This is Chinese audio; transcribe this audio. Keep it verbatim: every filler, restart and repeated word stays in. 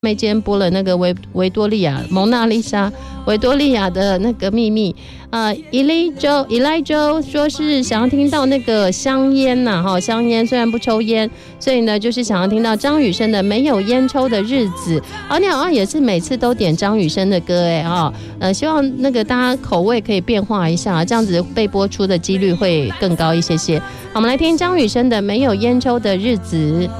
妹今天播了那个维维多利亚蒙娜丽莎维多利亚的那个秘密啊，伊莱周伊莱周说是想要听到那个香烟呐、啊、哈，香烟虽然不抽烟，所以呢就是想要听到张雨生的没有烟抽的日子。而、啊、你好像也是每次都点张雨生的歌哎哈，呃希望那个大家口味可以变化一下，这样子被播出的几率会更高一些些。好，我们来听张雨生的没有烟抽的日子。